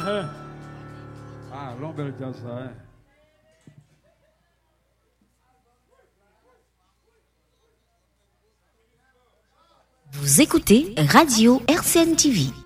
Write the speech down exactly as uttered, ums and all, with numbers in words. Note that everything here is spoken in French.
Ah, l'homme jazz, ça, hein. Vous écoutez Radio R C N T V.